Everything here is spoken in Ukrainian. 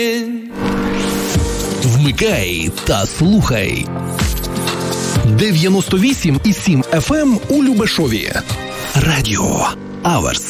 Вмикай та слухай. 98,7 FM у Любешові. Радіо Аверс.